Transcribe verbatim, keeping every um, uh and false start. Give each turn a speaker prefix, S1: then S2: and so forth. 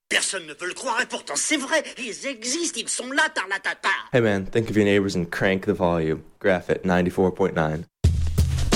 S1: Personne ne peut le croire et pourtant c'est vrai, ils existent, ils sont là, tarlatata.
S2: Hey man, think of your neighbors and crank the volume. Graph it, ninety-four point nine.